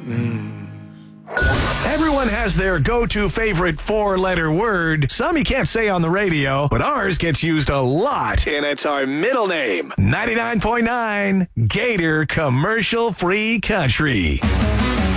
Everyone has their go-to favorite four-letter word. Some you can't say on the radio, but ours gets used a lot, and it's our middle name. 99.9 Gator Commercial Free Country.